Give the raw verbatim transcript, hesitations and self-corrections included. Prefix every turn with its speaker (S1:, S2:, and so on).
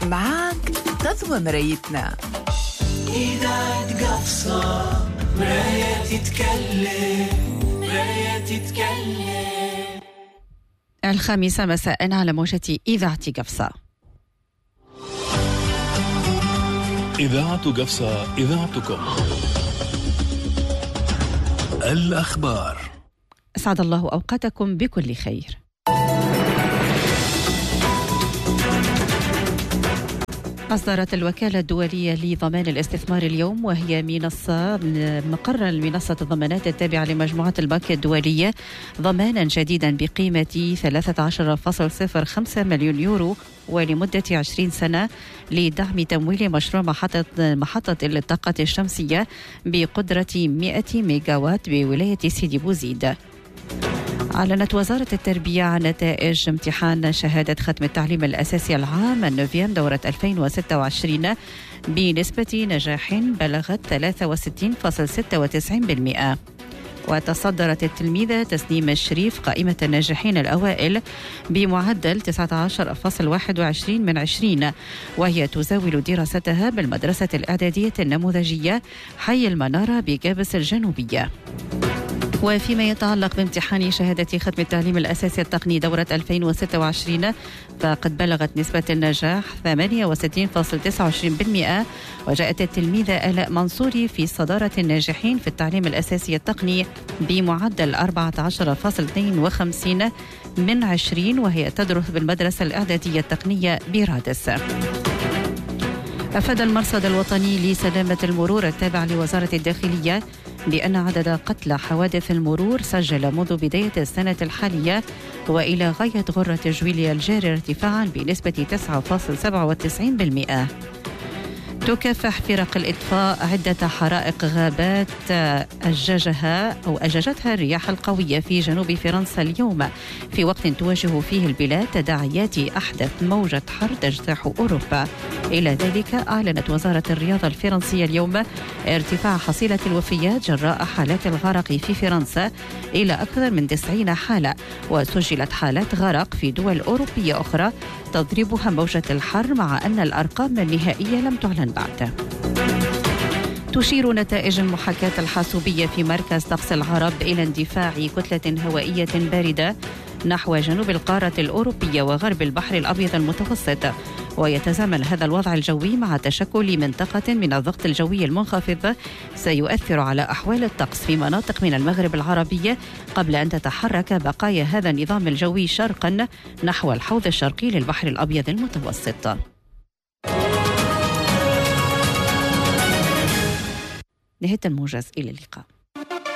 S1: معاك تضوى مرايتنا.
S2: إذاعة قفصة، مراية تتكلم، مراية تتكلم.
S3: الخامسة مساء على موجة إذاعة قفصة.
S4: إذاعة قفصة، إذاعتكم. الأخبار.
S3: أسعد الله أوقاتكم بكل خير. أصدرت الوكالة الدولية لضمان الاستثمار اليوم، وهي منصة مقر المنصة الضمانات التابعة لمجموعة البنك الدولية، ضمانا جديدا بقيمة ثلاثة عشر فاصلة صفر خمسة مليون يورو ولمدة عشرين سنة لدعم تمويل مشروع محطة محطة الطاقة الشمسية بقدرة مئة ميجاوات بولاية سيدي بوزيد. أعلنت وزارة التربية عن نتائج امتحان شهادة ختم التعليم الأساسي العام النوفيام دورة ألفين وستة وعشرين بنسبة نجاح بلغت ثلاثة وستين فاصلة ستة وتسعين بالمئة. وتصدرت التلميذة تسنيم الشريف قائمة الناجحين الأوائل بمعدل تسعة عشر فاصلة واحد وعشرين من عشرين، وهي تزاول دراستها بالمدرسة الإعدادية النموذجية حي المنارة بجابس الجنوبية. وفيما يتعلق بامتحان شهادة ختم التعليم الأساسي التقني دورة ألفين وستة وعشرين، فقد بلغت نسبة النجاح ثمانية وستين فاصلة تسعة وعشرين بالمئة، وجاءت التلميذة آلاء منصوري في صدارة الناجحين في التعليم الأساسي التقني بمعدل أربعة عشر فاصلة اثنين وخمسين من عشرين، وهي تدرس بالمدرسة الإعدادية التقنية برادس. أفاد المرصد الوطني لسلامة المرور التابع لوزارة الداخلية بأن عدد قتلى حوادث المرور سجل منذ بداية السنة الحالية وإلى غاية غرة جويليا الجاري ارتفاعا بنسبة تسعة فاصلة سبعة وتسعين بالمئة. تكافح فرق الإطفاء عدة حرائق غابات أججها أو أججتها الرياح القوية في جنوب فرنسا اليوم، في وقت تواجه فيه البلاد تداعيات أحدث موجة حر تجتاح أوروبا. إلى ذلك أعلنت وزارة الرياضة الفرنسية اليوم ارتفاع حصيلة الوفيات جراء حالات الغرق في فرنسا إلى أكثر من تسعين حالة، وسجلت حالات غرق في دول أوروبية أخرى تضربها موجة الحر، مع أن الأرقام النهائية لم تعلن بعد. تشير نتائج المحاكاة الحاسوبية في مركز طقس العرب إلى اندفاع كتلة هوائية باردة نحو جنوب القارة الأوروبية وغرب البحر الأبيض المتوسط، ويتزامن هذا الوضع الجوي مع تشكل منطقة من الضغط الجوي المنخفض سيؤثر على أحوال الطقس في مناطق من المغرب العربي، قبل أن تتحرك بقايا هذا النظام الجوي شرقا نحو الحوض الشرقي للبحر الأبيض المتوسط. نهاية الموجز، إلى اللقاء.